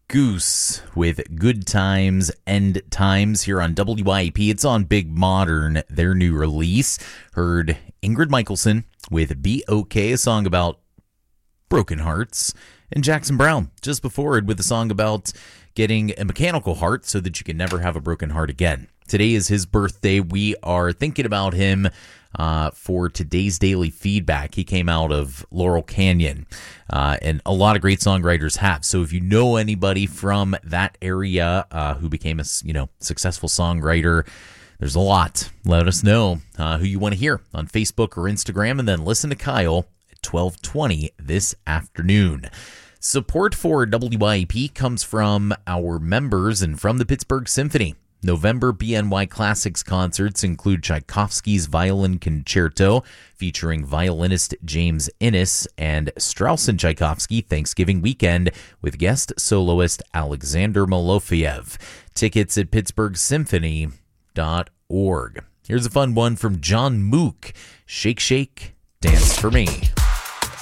Goose with Good Times, End Times here on WYAP. It's on Big Modern, their new release. Heard Ingrid Michaelson with Be Okay, a song about broken hearts. And Jackson Browne just before it with a song about getting a mechanical heart so that you can never have a broken heart again. Today is his birthday. We are thinking about him for today's daily feedback. He came out of Laurel Canyon, and a lot of great songwriters have. So if you know anybody from that area who became a successful songwriter, there's a lot. Let us know who you want to hear on Facebook or Instagram, and then listen to Kyle at 12:20 this afternoon. Support for WYAP comes from our members and from the Pittsburgh Symphony. November BNY Classics concerts include Tchaikovsky's Violin Concerto featuring violinist James Innes and Strauss and Tchaikovsky Thanksgiving Weekend with guest soloist Alexander Malofiev. Tickets at pittsburghsymphony.org. Here's a fun one from John Mook. Shake, Shake, Dance for Me.